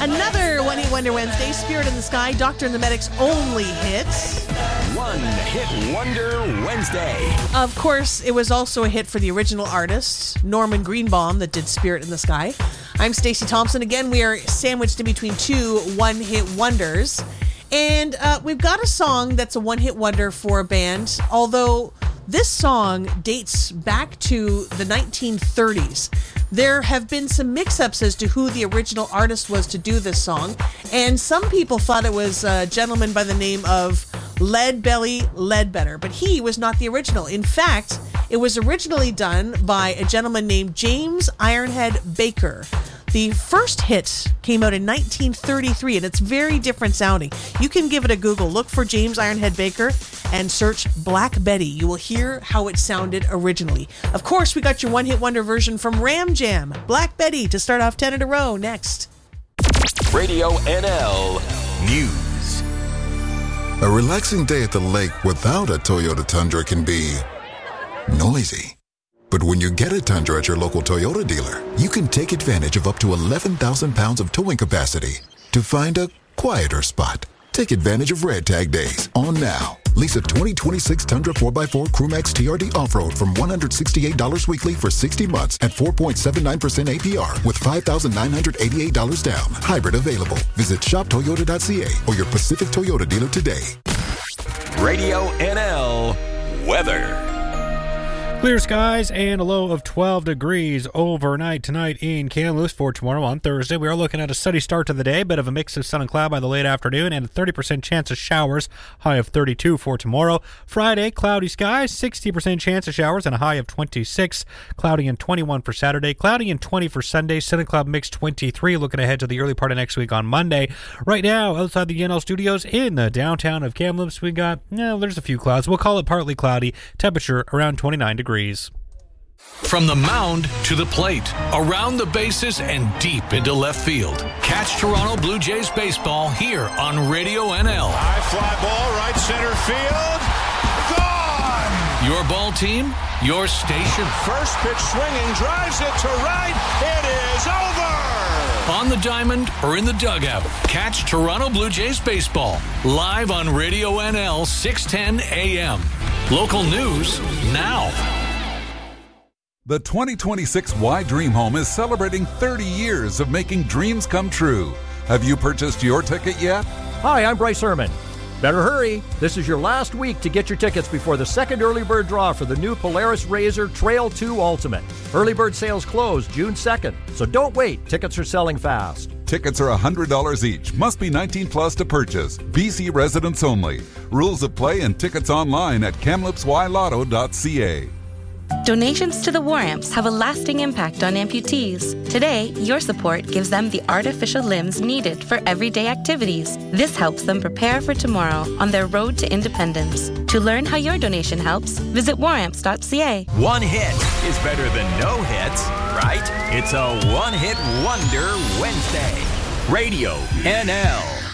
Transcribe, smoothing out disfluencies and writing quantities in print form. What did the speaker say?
Another one-hit wonder Wednesday, Spirit in the Sky, Doctor and the Medic's only hits. One-hit wonder Wednesday. Of course, it was also a hit for the original artist, Norman Greenbaum, that did Spirit in the Sky. I'm Stacey Thompson. Again, we are sandwiched in between two one-hit wonders. And we've got a song that's a one-hit wonder for a band, although this song dates back to the 1930s. There have been some mix-ups as to who the original artist was to do this song, and some people thought it was a gentleman by the name of Leadbelly Ledbetter, but he was not the original. In fact, it was originally done by a gentleman named James Ironhead Baker. The first hit came out in 1933, and it's very different sounding. You can give it a Google. Look for James Ironhead Baker and search Black Betty. You will hear how it sounded originally. Of course, we got your one-hit wonder version from Ram Jam. Black Betty to start off 10 in a row next. Radio NL News. A relaxing day at the lake without a Toyota Tundra can be noisy. But when you get a Tundra at your local Toyota dealer, you can take advantage of up to 11,000 pounds of towing capacity to find a quieter spot. Take advantage of Red Tag Days on now. Lease a 2026 Tundra 4x4 Crewmax TRD Off-Road from $168 weekly for 60 months at 4.79% APR with $5,988 down. Hybrid available. Visit shoptoyota.ca or your Pacific Toyota dealer today. Radio NL Weather. Clear skies and a low of 12 degrees overnight tonight in Kamloops. For tomorrow on Thursday, we are looking at a sunny start to the day, bit of a mix of sun and cloud by the late afternoon, and a 30% chance of showers, high of 32 for tomorrow. Friday, cloudy skies, 60% chance of showers, and a high of 26. Cloudy and 21 for Saturday, cloudy and 20 for Sunday, sun and cloud mix 23. Looking ahead to the early part of next week on Monday. Right now, outside the NL studios in the downtown of Kamloops, we got, there's a few clouds. We'll call it partly cloudy, temperature around 29 degrees. From the mound to the plate, around the bases and deep into left field. Catch Toronto Blue Jays baseball here on Radio NL. High fly ball, right center field. Gone! Your ball team, your station. First pitch swinging, drives it to right. It is over! On the diamond or in the dugout, catch Toronto Blue Jays baseball live on Radio NL 610 AM. Local news now. The 2026 Y Dream Home is celebrating 30 years of making dreams come true. Have you purchased your ticket yet? Hi, I'm Bryce Herman. Better hurry. This is your last week to get your tickets before the second early bird draw for the new Polaris RZR Trail 2 Ultimate. Early bird sales close June 2nd, so don't wait. Tickets are selling fast. Tickets are $100 each. Must be 19 plus to purchase. BC residents only. Rules of play and tickets online at kamloopsylotto.ca. Donations to the War Amps have a lasting impact on amputees. Today, your support gives them the artificial limbs needed for everyday activities. This helps them prepare for tomorrow on their road to independence. To learn how your donation helps, visit waramps.ca. One hit is better than no hits, right? It's a one-hit wonder Wednesday. Radio NL.